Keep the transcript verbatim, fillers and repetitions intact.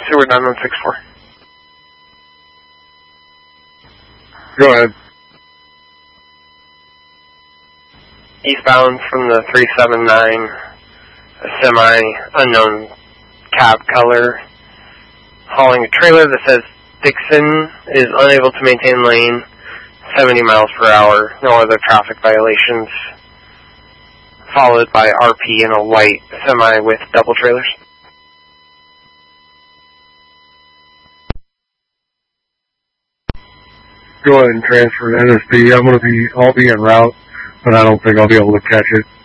Sewer nine one six four. Go ahead. Eastbound from the three seven nine, a semi unknown cab color, hauling a trailer that says Dixon is unable to maintain lane, seventy miles per hour, no other traffic violations, followed by R P in a white semi with double trailers. Go ahead and transfer to N S P. I'm going to be, I'll be en route, but I don't think I'll be able to catch it.